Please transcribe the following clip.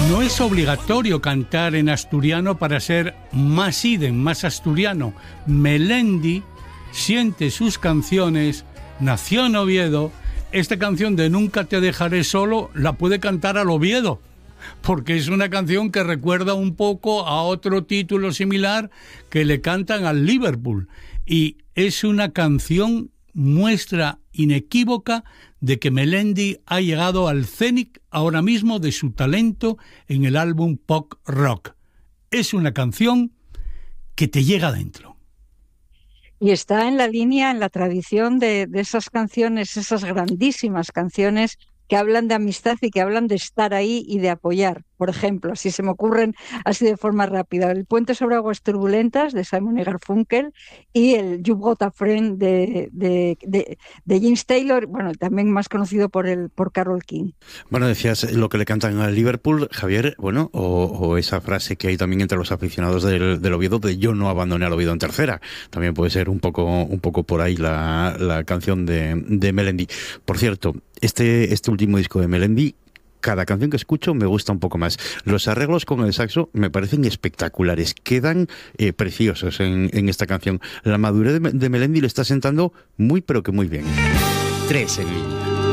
No es obligatorio cantar en asturiano para ser más idem, más asturiano. Melendi siente sus canciones, nació en Oviedo. Esta canción de Nunca te dejaré solo la puede cantar al Oviedo, porque es una canción que recuerda un poco a otro título similar que le cantan al Liverpool. Y es una canción muestra inequívoca de que Melendi ha llegado al cénit ahora mismo de su talento en el álbum Pop Rock. Es una canción que te llega adentro. Y está en la línea, en la tradición de esas canciones, esas grandísimas canciones que hablan de amistad y que hablan de estar ahí y de apoyar. Por ejemplo, si se me ocurren así de forma rápida, El puente sobre aguas turbulentas de Simon y Garfunkel y el You've Got a Friend de James Taylor, bueno, también más conocido por Carole King. Bueno, decías lo que le cantan al Liverpool, Javier, bueno, o esa frase que hay también entre los aficionados del Oviedo de yo no abandoné al Oviedo en tercera. También puede ser un poco por ahí la canción de Melendi. Por cierto, este último disco de Melendi, cada canción que escucho me gusta un poco más. Los arreglos con el saxo me parecen espectaculares, quedan preciosos en esta canción. La madurez de Melendi le está sentando muy pero que muy bien. 3 en línea.